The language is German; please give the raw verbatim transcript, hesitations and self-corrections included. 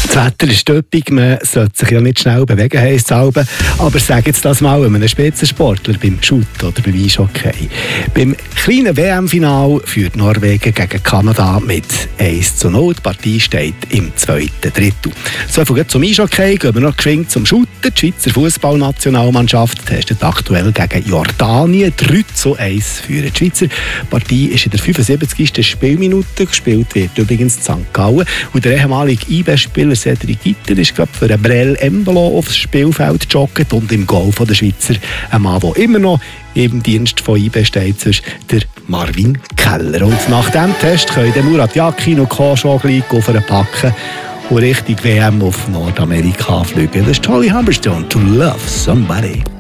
Das Wetter ist üppig, man sollte sich ja nicht schnell bewegen, heisst es selber. Aber sag jetzt das mal einem Spitzensportler beim Shoot oder beim Eishockey. Beim kleinen W M-Final führt Norwegen gegen Kanada mit eins zu null. Die Partie steht im zweiten Drittel. So viel zum Eishockey, gehen wir noch geschwind zum Shooten. Die Schweizer Fußballnationalmannschaft testet aktuell gegen Jordanien drei zu eins für die Schweizer. Die Partie ist in der fünfundsiebzigsten Spielminute. Gespielt wird übrigens in Sankt Gallen. Und der ehemalige I B-Spieler Cedric Gitter ist gerade für einen Brel Embolo aufs Spielfeld joggt und im Goal von der Schweizer ein Mann, der immer noch im Dienst von I B steht, ist der Marvin Keller. Und nach diesem Test können der Murat Yakin und Co. schon gleich packen und Richtung W M auf Nordamerika fliegen. Das ist Holly Humberstone, To Love Somebody.